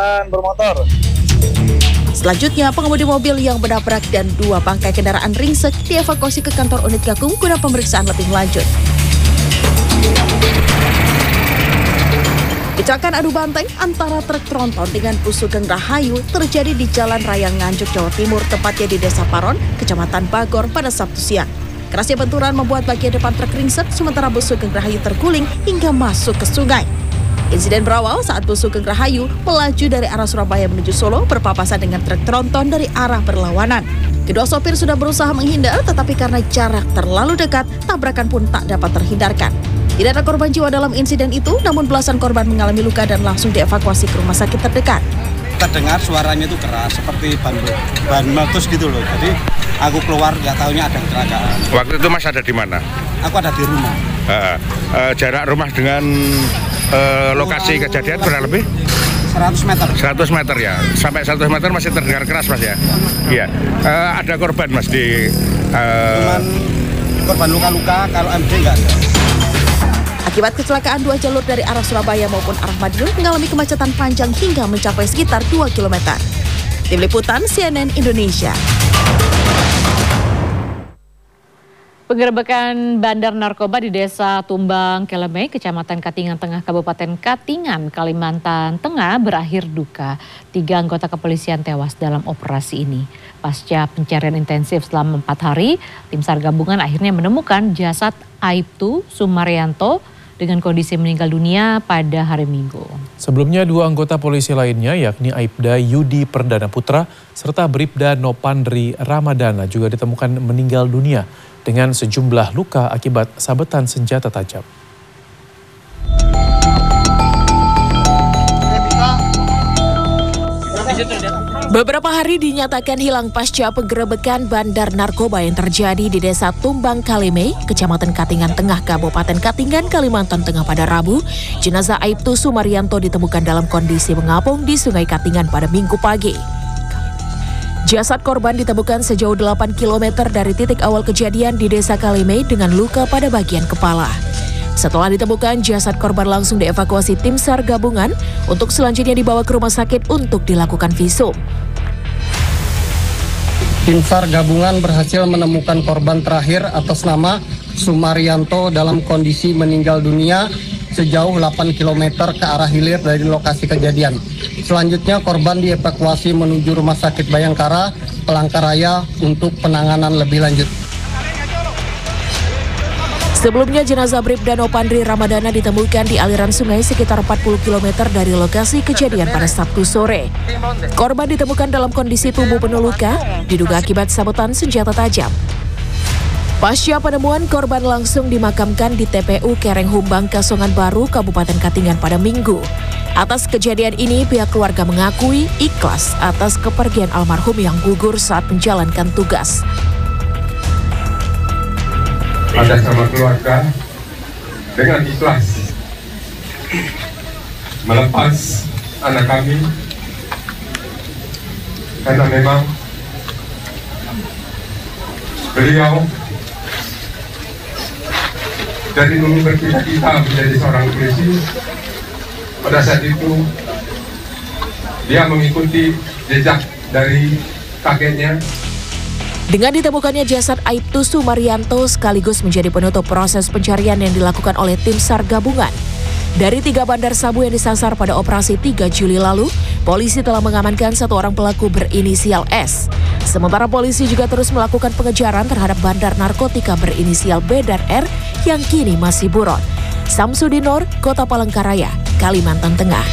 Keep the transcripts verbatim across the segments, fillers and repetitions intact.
kendaraan bermotor. Selanjutnya, pengemudi mobil yang menabrak dan dua bangkai kendaraan ringsek dievakuasi ke kantor unit Gakum guna pemeriksaan lebih lanjut. Kecelakaan adu banteng antara truk tronton dengan bus Sugeng Rahayu terjadi di Jalan Raya Nganjuk, Jawa Timur, tepatnya di Desa Paron, Kecamatan Bagor pada Sabtu siang. Kerasnya benturan membuat bagian depan truk ringsek, sementara bus Sugeng Rahayu terguling hingga masuk ke sungai. Insiden berawal saat bus Sugeng Rahayu melaju dari arah Surabaya menuju Solo berpapasan dengan truk tronton dari arah berlawanan. Kedua sopir sudah berusaha menghindar, tetapi karena jarak terlalu dekat, tabrakan pun tak dapat terhindarkan. Tidak ada korban jiwa dalam insiden itu, namun belasan korban mengalami luka dan langsung dievakuasi ke rumah sakit terdekat. Terdengar suaranya itu keras, seperti ban, ban meletus gitu loh. Jadi aku keluar, nggak tahunya ada kecelakaan. Waktu itu Mas ada di mana? Aku ada di rumah. Uh, uh, jarak rumah dengan uh, lokasi Kurang kejadian berapa lebih? seratus meter. seratus meter ya. Sampai seratus meter masih terdengar keras Mas ya? Iya. Uh, ada korban Mas di... Uh... Cuman korban luka-luka, kalau M D nggak ada. Akibat kecelakaan, dua jalur dari arah Surabaya maupun arah Madiun mengalami kemacetan panjang hingga mencapai sekitar dua kilometer. Tim Liputan C N N Indonesia. Penggerebekan bandar narkoba di Desa Tumbang Kelemei, Kecamatan Katingan Tengah, Kabupaten Katingan, Kalimantan Tengah berakhir duka. Tiga anggota kepolisian tewas dalam operasi ini. Pasca pencarian intensif selama empat hari, tim SAR gabungan akhirnya menemukan jasad Aibtu Sumaryanto dengan kondisi meninggal dunia pada hari Minggu. Sebelumnya dua anggota polisi lainnya yakni Aibda Yudi Perdana Putra serta Bribda Nopandri Ramadana juga ditemukan meninggal dunia dengan sejumlah luka akibat sabetan senjata tajam. Beberapa hari dinyatakan hilang pasca penggerebekan bandar narkoba yang terjadi di Desa Tumbang Kelemei, Kecamatan Katingan Tengah, Kabupaten Katingan, Kalimantan Tengah pada Rabu. Jenazah Aibtu Sumaryanto ditemukan dalam kondisi mengapung di Sungai Katingan pada Minggu pagi. Jasad korban ditemukan sejauh delapan kilometer dari titik awal kejadian di Desa Kelemei dengan luka pada bagian kepala. Setelah ditemukan, jasad korban langsung dievakuasi tim SAR gabungan untuk selanjutnya dibawa ke rumah sakit untuk dilakukan visum. Tim SAR gabungan berhasil menemukan korban terakhir atas nama Sumaryanto dalam kondisi meninggal dunia sejauh delapan kilometer ke arah hilir dari lokasi kejadian. Selanjutnya korban dievakuasi menuju Rumah Sakit Bayangkara, Palangkaraya untuk penanganan lebih lanjut. Sebelumnya jenazah Bribda Nopandri Ramadana ditemukan di aliran sungai sekitar empat puluh kilometer dari lokasi kejadian pada Sabtu sore. Korban ditemukan dalam kondisi tubuh penuh luka, diduga akibat sabetan senjata tajam. Pasca penemuan, korban langsung dimakamkan di T P U Kereng Humbang, Kasongan Baru, Kabupaten Katingan pada Minggu. Atas kejadian ini, pihak keluarga mengakui ikhlas atas kepergian almarhum yang gugur saat menjalankan tugas. Atas nama keluarga, dengan ikhlas melepas anak kami, karena memang beliau dari dulu bercita-cita menjadi seorang polisi. Pada saat itu dia mengikuti jejak dari kakeknya. Dengan ditemukannya jasad Aibtu Sumaryanto sekaligus menjadi penutup proses pencarian yang dilakukan oleh tim SAR gabungan. Dari tiga bandar sabu yang disasar pada operasi tiga Juli lalu, polisi telah mengamankan satu orang pelaku berinisial S. Sementara polisi juga terus melakukan pengejaran terhadap bandar narkotika berinisial B dan R yang kini masih buron. Samsudin Nur, Kota Palangkaraya, Kalimantan Tengah.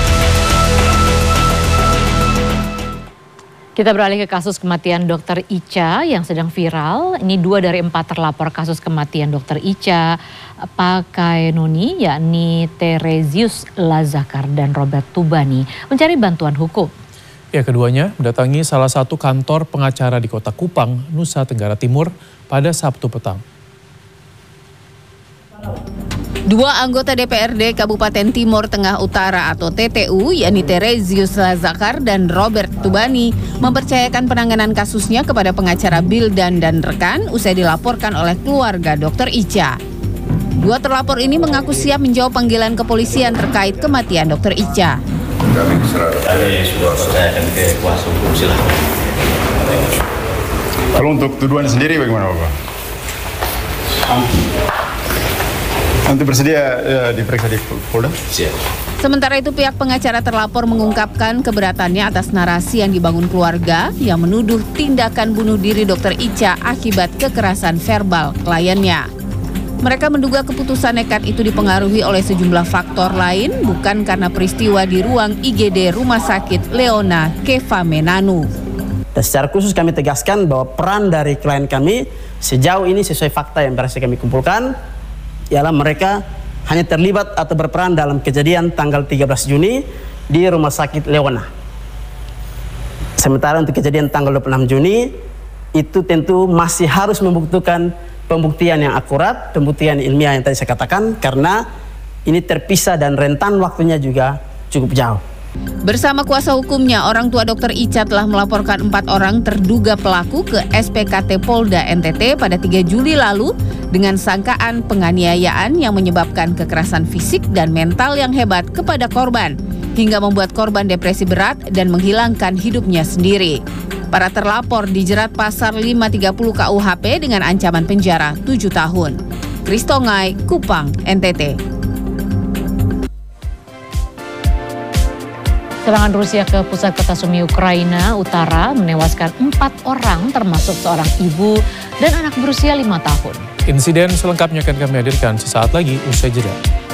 Kita beralih ke kasus kematian Dokter Ica yang sedang viral. Ini dua dari empat terlapor kasus kematian Dokter Ica Pakaenoni, yakni Terezius Lazakar dan Robert Tubani, mencari bantuan hukum. Ya, keduanya mendatangi salah satu kantor pengacara di Kota Kupang, Nusa Tenggara Timur pada Sabtu petang. Dua anggota D P R D Kabupaten Timur Tengah Utara atau T T U, yakni Terezius Lazakar dan Robert Tubani, mempercayakan penanganan kasusnya kepada pengacara Bildan dan rekan usai dilaporkan oleh keluarga Dokter Ica. Dua terlapor ini mengaku siap menjawab panggilan kepolisian terkait kematian Dokter Ica. Kami serah. Kami sudah percayakan ke kuasa hukum, silahkan. Kalau untuk tuduhan sendiri bagaimana Bapak? Nanti bersedia ya, diperiksa di Polda? Siap. Sementara itu pihak pengacara terlapor mengungkapkan keberatannya atas narasi yang dibangun keluarga yang menuduh tindakan bunuh diri dokter Ica akibat kekerasan verbal kliennya. Mereka menduga keputusan nekat itu dipengaruhi oleh sejumlah faktor lain, bukan karena peristiwa di ruang I G D Rumah Sakit Leona Keva Menanu. Dan secara khusus kami tegaskan bahwa peran dari klien kami sejauh ini sesuai fakta yang berhasil kami kumpulkan, ialah mereka hanya terlibat atau berperan dalam kejadian tanggal tiga belas Juni di Rumah Sakit Leona. Sementara untuk kejadian tanggal dua puluh enam Juni, itu tentu masih harus membutuhkan pembuktian yang akurat, pembuktian ilmiah yang tadi saya katakan, karena ini terpisah dan rentan waktunya juga cukup jauh. Bersama kuasa hukumnya, orang tua dokter Ica telah melaporkan empat orang terduga pelaku ke S P K T Polda N T T pada tiga Juli lalu dengan sangkaan penganiayaan yang menyebabkan kekerasan fisik dan mental yang hebat kepada korban, hingga membuat korban depresi berat dan menghilangkan hidupnya sendiri. Para terlapor dijerat pasal lima tiga puluh K U H P dengan ancaman penjara tujuh tahun. Kristongai, Kupang, N T T. Serangan Rusia ke pusat kota Sumi, Ukraina Utara menewaskan empat orang termasuk seorang ibu dan anak berusia lima tahun. Insiden selengkapnya akan kami hadirkan sesaat lagi usai jeda.